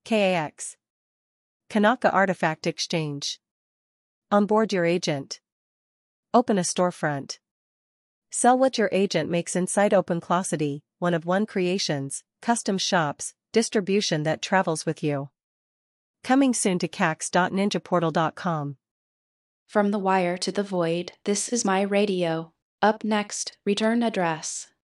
KAX. Kanaka Artifact Exchange. Onboard your agent. Open a storefront. Sell what your agent makes inside OpenClosity, one-of-one creations, custom shops, distribution that travels with you. Coming soon to cax.ninjaportal.com. From the wire to the void, this is my radio. Up next, return address.